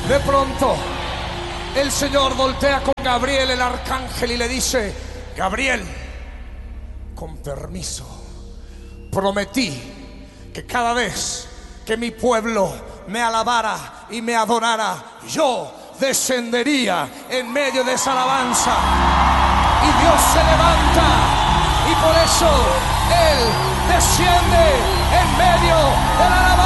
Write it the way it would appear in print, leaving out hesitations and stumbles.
De pronto, el Señor voltea con Gabriel, el arcángel, y le dice: Gabriel, con permiso, prometí que cada vez que mi pueblo me alabara y me adorara, yo descendería en medio de esa alabanza. Y Dios se levanta, y por eso Él desciende en medio de la alabanza.